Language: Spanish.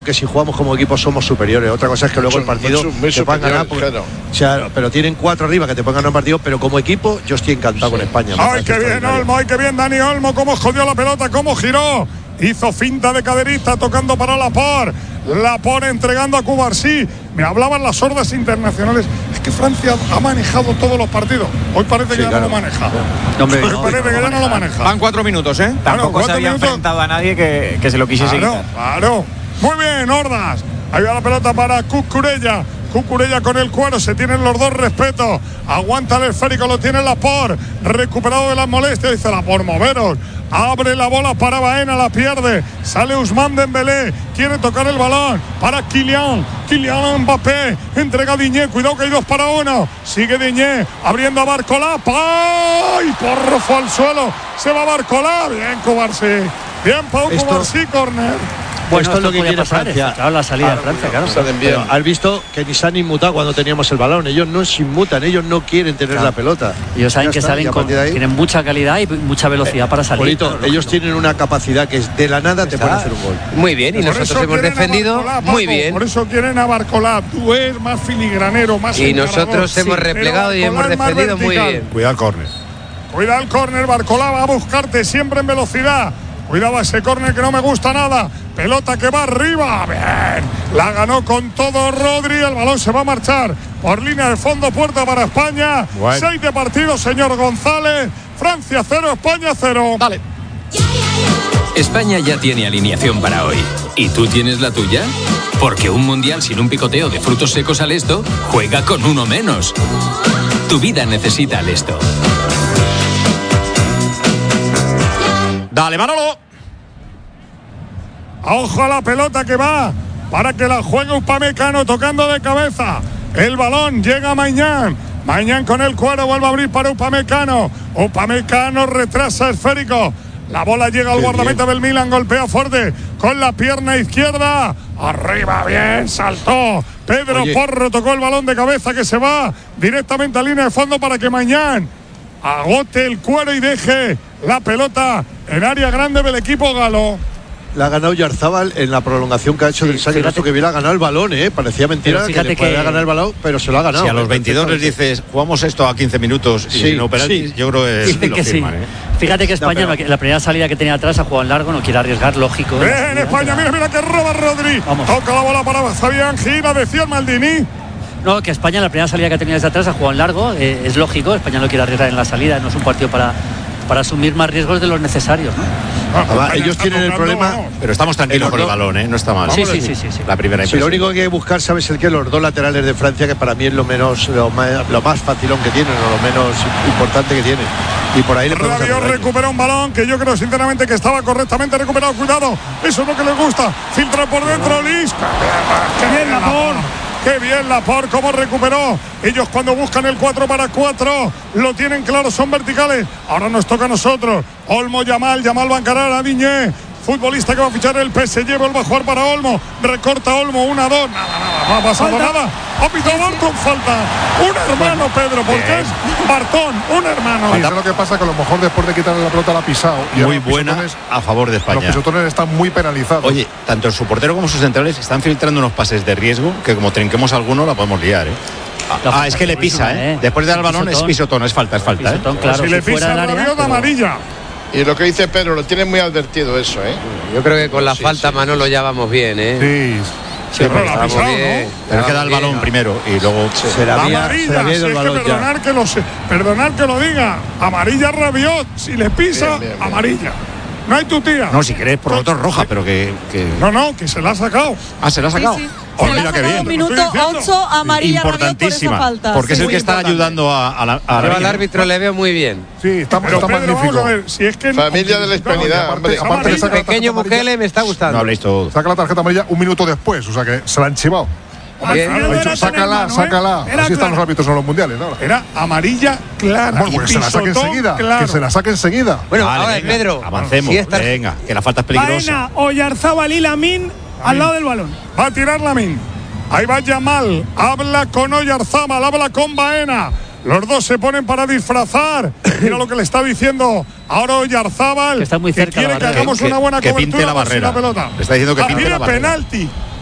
que si jugamos como equipo somos superiores. Otra cosa es que luego el partido te puedan ganar, claro. O sea, pero tienen 4 arriba que te pueden ganar un partido, pero como equipo yo estoy encantado con España. ¡Ay, qué bien, Olmo! ¡Ay, qué bien, Dani Olmo! ¡Cómo jodió la pelota! ¡Cómo giró! Hizo finta de caderista tocando para Laporte. Laporte entregando a Cubarsí. Me hablaban las hordas internacionales. Es que Francia ha manejado todos los partidos. Hoy parece que ya no lo maneja. Hoy parece que ya no lo maneja. Van 4 minutos, ¿eh? Tampoco se había enfrentado a nadie que se lo quisiese quitar. Claro. Muy bien, Hordas. Ahí va la pelota para Cucurella. Cucurella con el cuero, se tienen los dos respeto. Aguanta el esférico, lo tiene Laporte. Recuperado de las molestias, dice Laporte, moveros. Abre la bola para Baena, la pierde. Sale Ousmane Dembélé, quiere tocar el balón para Kylian Mbappé. Entrega a Digne, cuidado que hay 2 para 1. Sigue Digne, abriendo a Barcola. ¡Ay! Porro fue al suelo. Se va Barcola. Bien, Cubarsí. Bien, Pau Cubarsí, córner. Pues esto es lo que quiere Francia. Claro, la salida de Francia, claro. Pero has visto que ni se han inmutado cuando teníamos el balón. Ellos no se inmutan, ellos no quieren tener la pelota. Ellos saben que salen tienen mucha calidad y mucha velocidad para salir. Polito, ellos tienen una capacidad que es de la nada te pueden hacer un gol. Muy bien, y nosotros hemos defendido muy bien. Por eso quieren a Barcola. Tú eres más filigranero, más y nosotros hemos replegado y hemos defendido muy bien. Cuidado el córner. Cuidado el córner, Barcola va a buscarte siempre en velocidad. Cuidado ese córner que no me gusta nada. Pelota que va arriba. Bien. La ganó con todo Rodri. El balón se va a marchar por línea de fondo. Puerta para España. 6 de partido, señor González. Francia 0, España 0. Dale. España ya tiene alineación para hoy. ¿Y tú tienes la tuya? Porque un mundial sin un picoteo de frutos secos al Esto juega con uno menos. Tu vida necesita al Esto. Dale, Manolo. Ojo a la pelota que va para que la juegue Upamecano tocando de cabeza. El balón llega Mañán. Mañán con el cuero vuelve a abrir para Upamecano. Upamecano retrasa esférico. La bola llega al guardameta del Milan. Golpea fuerte con la pierna izquierda. Arriba, bien, saltó. Pedro Porro tocó el balón de cabeza que se va directamente a línea de fondo para que Mañán agote el cuero y deje la pelota en área grande del equipo galo. La ha ganado Yarzábal en la prolongación que ha hecho del ensayo. Que hubiera ganado el balón, parecía mentira que le podía ganar el balón, pero se lo ha ganado. Si a los 22 les dices, jugamos esto a 15 minutos y si no penaltis, yo creo que firman, Fíjate que España, la primera salida que tenía atrás, ha jugado en largo, no quiere arriesgar, lógico. Bien, España, mira que roba Rodri. Vamos. Toca la bola para Fabián Gira, decía Maldini. No, que España, la primera salida que tenía desde atrás, ha jugado en largo, es lógico. España no quiere arriesgar en la salida, no es un partido para asumir más riesgos de los necesarios, ¿no? Ellos tienen el problema, pero estamos tranquilos con el balón, no está mal. Sí. La primera impresión. Lo único que hay que buscar, ¿sabes el qué? Los 2 laterales de Francia, que para mí es lo más facilón que tienen, o lo menos importante que tienen. Y por ahí le podemos Rabiot recupera un balón que yo creo sinceramente que estaba correctamente recuperado. Cuidado, eso es lo que les gusta. Filtra por dentro Lis. ¡Qué bien Laporte! ¡Qué bien Laporte! ¿Cómo recuperó? Ellos cuando buscan el 4 para 4 lo tienen claro, son verticales. Ahora nos toca a nosotros. Olmo, Yamal va a encarar a Digne. Futbolista que va a fichar el PSG, vuelve a jugar para Olmo. Recorta Olmo, 1-2. Nada, no ha pasado nada. Ha pitado con falta. Un hermano, Pedro, porque es Bartón, un hermano. Y eso es lo que pasa, que a lo mejor después de quitarle la pelota la ha pisado. Muy buena a favor de España. Los pisotones están muy penalizados. Oye, tanto su portero como sus centrales están filtrando unos pases de riesgo que como trinquemos alguno la podemos liar, es que le pisa, Después de dar el balón es pisotón, es falta. Pisotón, claro, si le pisa la Rabiot, amarilla. Y lo que dice Pedro, lo tiene muy advertido eso, Yo creo que con la falta, Manolo, ya vamos bien, Sí, pero la ha pisado, ¿no? Pero queda el balón primero y luego amarilla, si es que perdonar que lo diga. Amarilla Rabiot, si le pisa, bien. Amarilla. No hay tu tía. No, si querés por otro roja, pero que No, que se la ha sacado. ¿Se la ha sacado? Sí. Mira qué bien. Minuto 8, amarilla Rabiot por esa falta. Porque es el que está ayudando a al árbitro le veo muy bien. Sí, está magnífico. Vamos a ver, si es que familia de la hispanidad. Aparte el pequeño Bukele me está gustando. No habléis todo. Saca la tarjeta amarilla un minuto después, o sea que se la han chivado. Sácala. Así están los árbitros en los mundiales, ¿no? Era amarilla clara. Bueno, pues que se la saque enseguida. Claro. Que se la saque enseguida. Bueno, vale, a ver, Pedro. Avancemos. Venga, que la falta es peligrosa. Baena, Oyarzábal y Lamine al lado del balón. Va a tirar Lamine. Ahí va Yamal. Habla con Oyarzábal, habla con Baena. Los dos se ponen para disfrazar. Mira lo que le está diciendo ahora Oyarzábal. Está muy cerca, que quiere que hagamos una buena cobertura pinte la barrera. La pelota. Le está diciendo que pinte la barrera. Penalti.